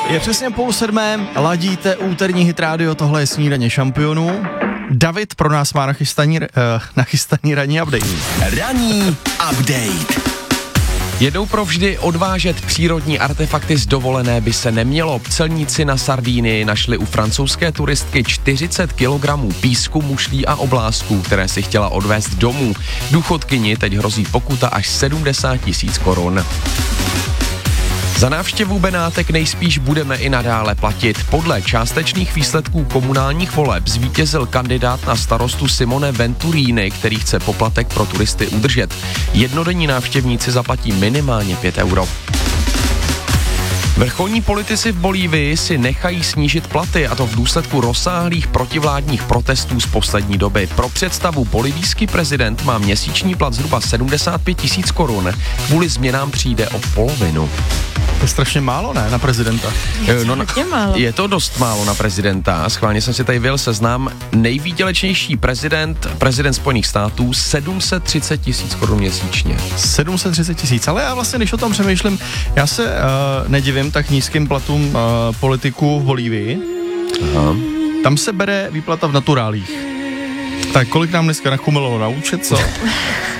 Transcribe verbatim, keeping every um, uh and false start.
Je přesně půl sedmé, ladíte úterní hit rádio, tohle je Snídaně šampionů. David pro nás má nachystaný, uh, nachystaný ranní update. Ranní update. Jednou provždy odvážet přírodní artefakty z dovolené by se nemělo. Celníci na Sardínii našli u francouzské turistky čtyřicet kilogramů písku, mušlí a oblázků, které si chtěla odvést domů. Důchodkyni teď hrozí pokuta až sedmdesát tisíc korun. Za návštěvu Benátek nejspíš budeme i nadále platit. Podle částečných výsledků komunálních voleb zvítězil kandidát na starostu Simone Venturini, který chce poplatek pro turisty udržet. Jednodenní návštěvníci zaplatí minimálně pět euro. Vrcholní politici v Bolívii si nechají snížit platy, a to v důsledku rozsáhlých protivládních protestů z poslední doby. Pro představu, bolivijský prezident má měsíční plat zhruba sedmdesát pět tisíc korun. Kvůli změnám přijde o polovinu. To je strašně málo, ne, na prezidenta? Je, no, je to dost málo na prezidenta. Schválně jsem si tady vyjel seznam. Nejvýdělečnější prezident, prezident Spojených států, sedm set třicet tisíc korun měsíčně. sedm set třicet tisíc, ale já vlastně, když o tom přemýšlím, já se uh, nedivím tak nízkým platům uh, politiků v Bolívii. Aha. Tam se bere výplata v naturálích. Tak kolik nám dneska nachumilo na účet, co?